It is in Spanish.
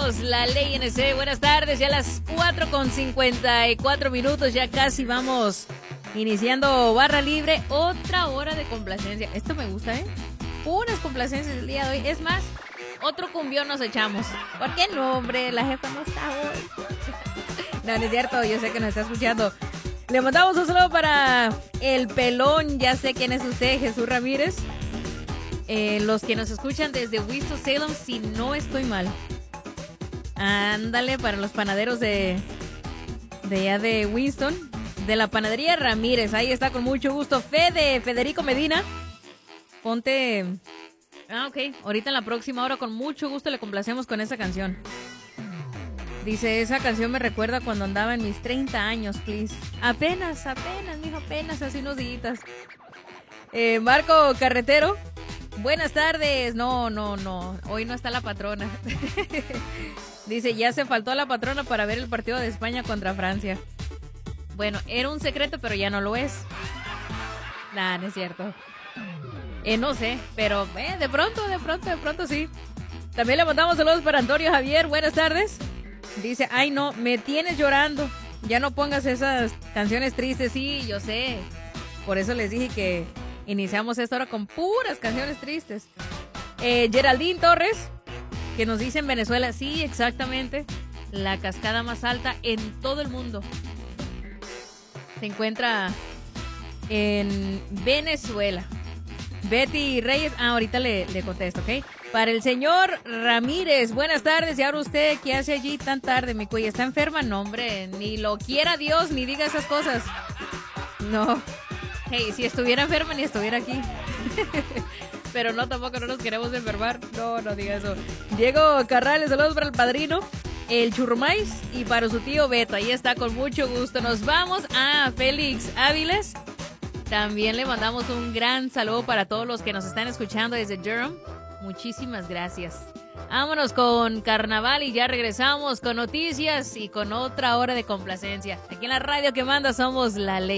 somos La Ley NC. Buenas tardes, ya a las 4:54, ya casi vamos iniciando Barra Libre, otra hora de complacencia. Esto me gusta, unas complacencias el día de hoy. Es más, otro cumbión nos echamos. ¿Por qué no, hombre? La jefa no está hoy. No, no es cierto, yo sé que nos está escuchando. Le mandamos un saludo para el pelón, ya sé quién es usted, Jesús Ramírez. Los que nos escuchan desde Winston-Salem, si no estoy mal. Ándale, para los panaderos de allá de Winston, de la panadería Ramírez, ahí está con mucho gusto. Federico Medina, ponte... ok, ahorita en la próxima hora con mucho gusto le complacemos con esa canción. Dice, esa canción me recuerda cuando andaba en mis 30 años, please. Apenas, mijo, apenas, hace unos días. Marco Carretero, buenas tardes. No, hoy no está la patrona. Dice, ya se faltó a la patrona para ver el partido de España contra Francia. Bueno, era un secreto, pero ya no lo es. Nah, no es cierto. No sé, pero de pronto sí. También le mandamos saludos para Antonio Javier, buenas tardes. Dice, ay no, me tienes llorando. Ya no pongas esas canciones tristes. Sí, yo sé. Por eso les dije que iniciamos esta hora con puras canciones tristes. Geraldine Torres, que nos dice en Venezuela, sí, exactamente, la cascada más alta en todo el mundo se encuentra en Venezuela. Betty Reyes, ahorita le contesto, ¿ok? Para el señor Ramírez, buenas tardes. Y ahora usted, ¿qué hace allí tan tarde, mi cuella? ¿Está enferma? No, hombre, ni lo quiera Dios, ni diga esas cosas. No. Hey, si estuviera enferma, ni estuviera aquí. Pero no, tampoco no nos queremos enfermar. No diga eso. Diego Carrales, saludos para el padrino, el Churrumais, y para su tío Beto. Ahí está, con mucho gusto. Nos vamos a Félix Áviles. También le mandamos un gran saludo para todos los que nos están escuchando desde Durham. Muchísimas gracias. Vámonos con Carnaval y ya regresamos con noticias y con otra hora de complacencia. Aquí en la radio que manda somos La Ley.